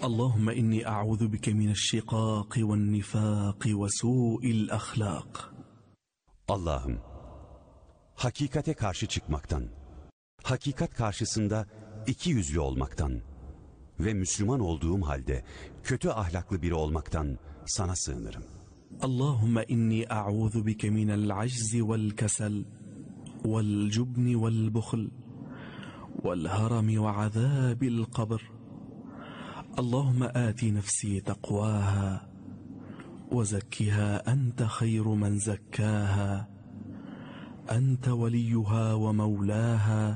اللهم إني أعوذ بك من الشقاق والنفاق وسوء الأخلاق. Allah'ım, hakikate karşı çıkmaktan, hakikat karşısında ikiyüzlü olmaktan ve Müslüman olduğum halde kötü ahlaklı biri olmaktan sana sığınırım. اللهم إني أعوذ بك من العجز والكسل والجبن والبخل والهرم وعذاب القبر. اللهم آت نفسي تقواها وزكها أنت خير من زكاها أنت وليها ومولاها.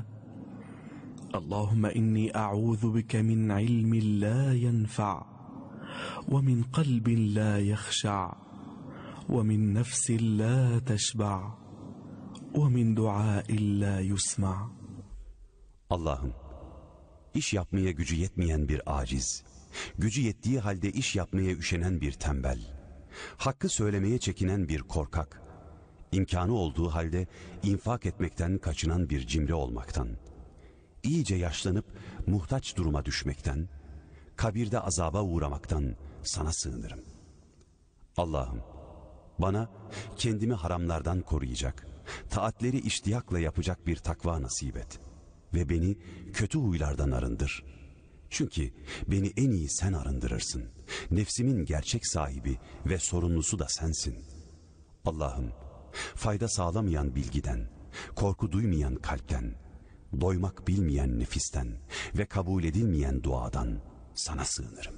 اللهم إني أعوذ بك من علم لا ينفع ومن قلب لا يخشع ومن نفس لا تشبع ومن دعاء لا يسمع. Allah'ım, iş yapmaya gücü yetmeyen bir aciz, gücü yettiği halde iş yapmaya üşenen bir tembel, hakkı söylemeye çekinen bir korkak, imkanı olduğu halde infak etmekten kaçınan bir cimri olmaktan, iyice yaşlanıp muhtaç duruma düşmekten, kabirde azaba uğramaktan sana sığınırım. Allah'ım, bana kendimi haramlardan koruyacak, taatleri iştiyakla yapacak bir takva nasip et ve beni kötü huylardan arındır. Çünkü beni en iyi sen arındırırsın. Nefsimin gerçek sahibi ve sorumlusu da sensin. Allah'ım, fayda sağlamayan bilgiden, korku duymayan kalpten, doymak bilmeyen nefisten ve kabul edilmeyen duadan sana sığınırım.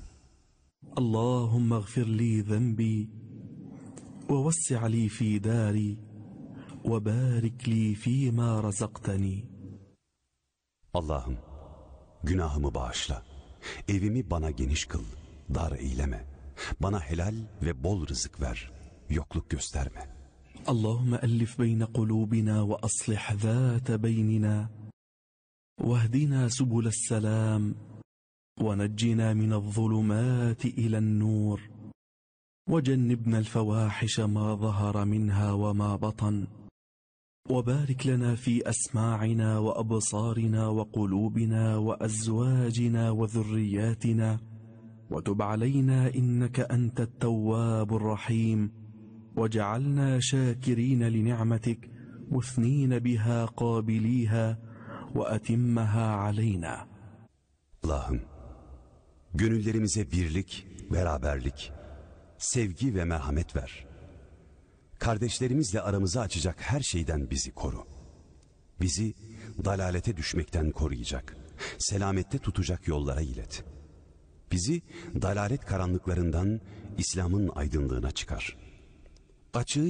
اللهم اغفر لي ذنبي ووسع لي في داري وبارك لي فيما رزقتني. Allah'ım, günahımı bağışla, evimi bana geniş kıl, dar eyleme, bana helal ve bol rızık ver, yokluk gösterme. اللهم ألف بين قلوبنا وأصلح ذات بيننا واهدنا سبل السلام ونجنا من الظلمات إلى النور وجنبنا الفواحش ما ظهر منها وما بطن وبارك لنا في أسماعنا وأبصارنا وقلوبنا وأزواجنا وذرياتنا وتب علينا إنك أنت التواب الرحيم وجعلنا شاكرين لنعمتك مثنين بها قابليها وأتمها علينا. Allah'ım, gönüllerimize birlik, beraberlik, sevgi ve merhamet ver. Kardeşlerimizle aramızı açacak her şeyden bizi koru. Bizi dalalete düşmekten koruyacak, selamette tutacak yollara ilet. Bizi dalalet karanlıklarından İslam'ın aydınlığına çıkar. Açığı